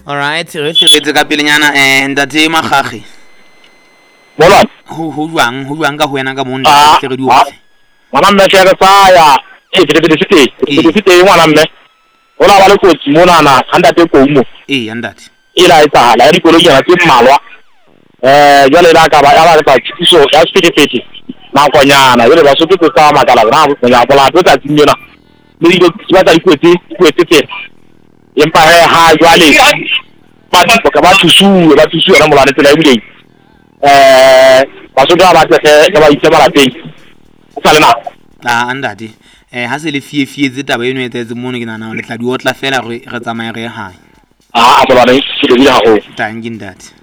All right, re tletse ka pelenyana ntate Magage. Bona. Ho jwang ka ho yena ka monna tle re di Ah. ohle. Ngwana mme ke re saya. Ke ngwana mme. Ona ba le kotsi mona na ntate Koumo. Ntate. Ila etsahala ya dikoloi ya tse mmalwa. Jwale la ka ba ya ba tshitiso ya sepetlele. Nakonyana jwale ba soke go ka makala bra go ya bola tsa tsinyona. Le di ba tsa ikwetse. Empa ha jwale ba thusu yona molane tsela e bile. Ba soke ba tse ba itse ba lapeng. O sa lena. Ntate. Ha se le fiefie taba eno e tsetse mono ke nana le tla di otla fela re tsamaye re hae. Molane ke le dira go. Thank you ntate.